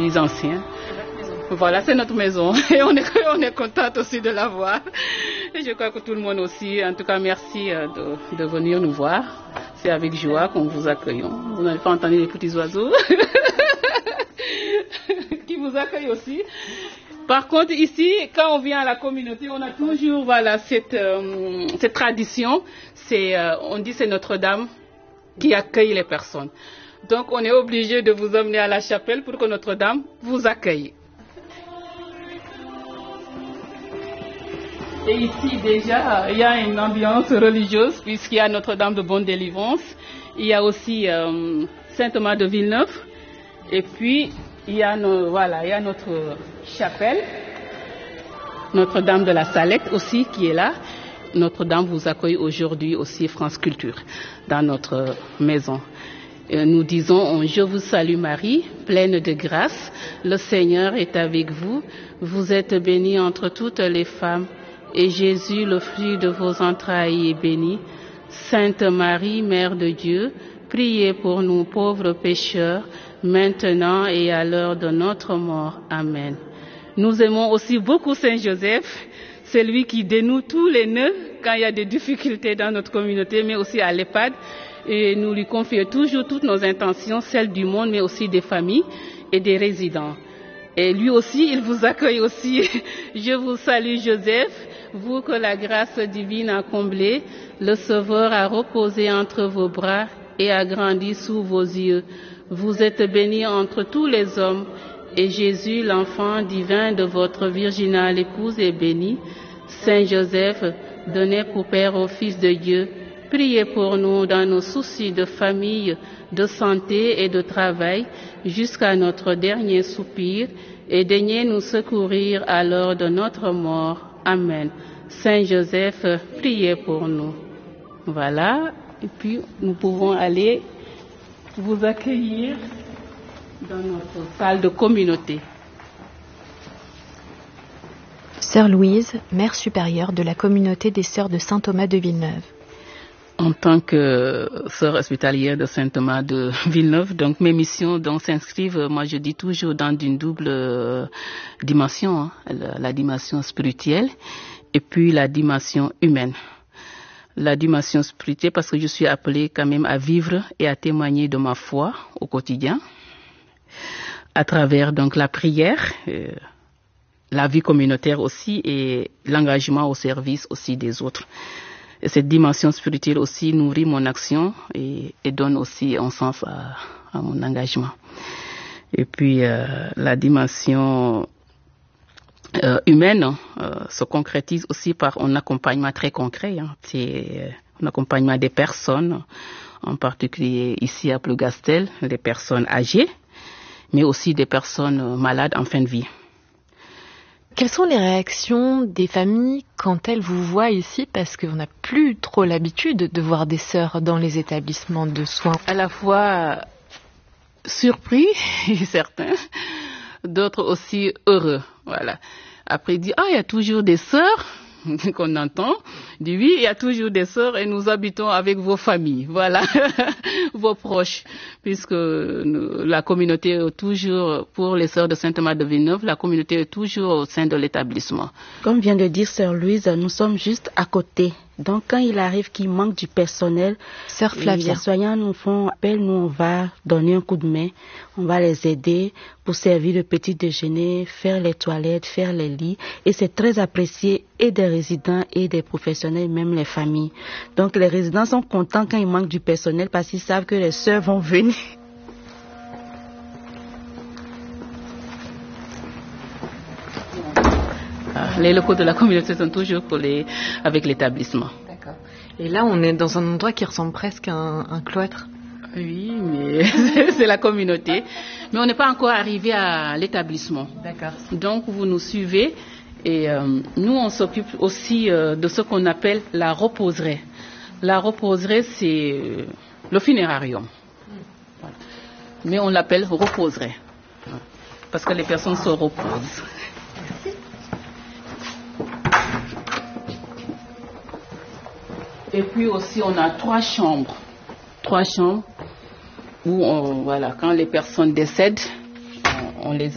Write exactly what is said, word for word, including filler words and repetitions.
plus anciens. Voilà, c'est notre maison et on est, on est contente aussi de la voir. Et je crois que tout le monde aussi, en tout cas, merci de, de venir nous voir. C'est avec joie qu'on vous accueillons. Vous n'avez pas entendu les petits oiseaux qui vous accueillent aussi. Par contre, ici, quand on vient à la communauté, on a toujours voilà, cette, euh, cette tradition. C'est, euh, on dit c'est Notre-Dame qui accueille les personnes. Donc, on est obligé de vous emmener à la chapelle pour que Notre-Dame vous accueille. Et ici, déjà, il y a une ambiance religieuse puisqu'il y a Notre-Dame de Bonne Délivrance. Il y a aussi euh, Saint-Thomas de Villeneuve. Et puis, il y a, nos, voilà, il y a notre chapelle, Notre-Dame de la Salette aussi qui est là. Notre-Dame vous accueille aujourd'hui aussi France Culture dans notre maison. Et nous disons, je vous salue Marie, pleine de grâce. Le Seigneur est avec vous. Vous êtes bénie entre toutes les femmes. Et Jésus, le fruit de vos entrailles, est béni. Sainte Marie, Mère de Dieu, priez pour nous pauvres pécheurs, maintenant et à l'heure de notre mort. Amen. Nous aimons aussi beaucoup Saint Joseph. C'est lui qui dénoue tous les nœuds quand il y a des difficultés dans notre communauté, mais aussi à l'EHPAD. Et nous lui confions toujours toutes nos intentions, celles du monde, mais aussi des familles et des résidents. Et lui aussi, il vous accueille aussi. Je vous salue Joseph. Vous que la grâce divine a comblé, le Sauveur a reposé entre vos bras et a grandi sous vos yeux. Vous êtes bénie entre tous les hommes, et Jésus, l'enfant divin de votre virginale épouse, est béni. Saint Joseph, donné pour Père au Fils de Dieu, priez pour nous dans nos soucis de famille, de santé et de travail, jusqu'à notre dernier soupir, et daignez nous secourir à l'heure de notre mort. Amen. Saint Joseph, priez pour nous. Voilà. Et puis, nous pouvons aller vous accueillir dans notre salle de communauté. Sœur Louise, mère supérieure de la communauté des Sœurs de Saint Thomas de Villeneuve. En tant que sœur hospitalière de Saint Thomas de Villeneuve, donc mes missions donc s'inscrivent, moi je dis toujours dans une double euh, dimension, hein, la, la dimension spirituelle et puis la dimension humaine. La dimension spirituelle parce que je suis appelée quand même à vivre et à témoigner de ma foi au quotidien, à travers donc la prière, euh, la vie communautaire aussi et l'engagement au service aussi des autres. Et cette dimension spirituelle aussi nourrit mon action et, et donne aussi un sens à, à mon engagement. Et puis euh, la dimension euh, humaine euh, se concrétise aussi par un accompagnement très concret. Hein. C'est euh, un accompagnement des personnes, en particulier ici à Plougastel, les personnes âgées, mais aussi des personnes malades en fin de vie. Quelles sont les réactions des familles quand elles vous voient ici? Parce qu'on n'a plus trop l'habitude de voir des sœurs dans les établissements de soins. À la fois surpris, certains, d'autres aussi heureux. Voilà. Après, il dit, ah, il y a toujours des sœurs qu'on entend. Il dit, oui, il y a toujours des sœurs et nous habitons avec vos familles. Voilà, vos proches. Puisque nous, la communauté est toujours, pour les sœurs de Saint-Thomas de Villeneuve, la communauté est toujours au sein de l'établissement. Comme vient de dire sœur Louise, nous sommes juste à côté. Donc quand il arrive qu'il manque du personnel, Sœur Flavia, les soignants nous font appel, nous on va donner un coup de main, on va les aider pour servir le petit déjeuner, faire les toilettes, faire les lits. Et c'est très apprécié et des résidents et des professionnels, même les familles. Donc les résidents sont contents quand il manque du personnel parce qu'ils savent que les sœurs vont venir. Les locaux de la communauté sont toujours collés avec l'établissement. D'accord. Et là, on est dans un endroit qui ressemble presque à un, un cloître. Oui, mais c'est la communauté. Mais on n'est pas encore arrivé à l'établissement. D'accord. Donc, vous nous suivez. Et euh, nous, on s'occupe aussi euh, de ce qu'on appelle la reposerie. La reposerie, c'est euh, le funérarium. Voilà. Mais on l'appelle reposerie. Parce que les personnes se reposent. Et puis aussi, on a trois chambres. Trois chambres où, on, voilà, quand les personnes décèdent, on, on les